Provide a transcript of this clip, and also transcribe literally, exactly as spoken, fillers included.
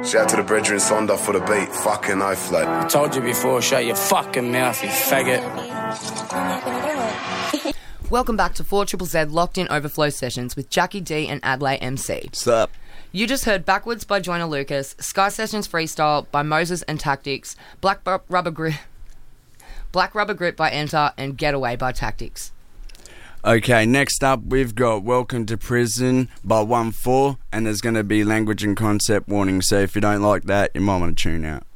Shout out to the brethren Sonda for the beat. Fucking oath, like. I told you before, shut your fucking mouth, you faggot. Welcome back to four Z Z Locked In Overflow Sessions with Jackie D and Adelaide M C. What's up? You just heard Backwards by Joyner Lucas, Sky Sessions Freestyle by Moses and Tactics, Black Bu- Rubber Grip Black Rubber Grip by Enter, and Getaway by Tactics. Okay, next up we've got Welcome to Prison by one four, and there's going to be language and concept warning, so if you don't like that, you might want to tune out.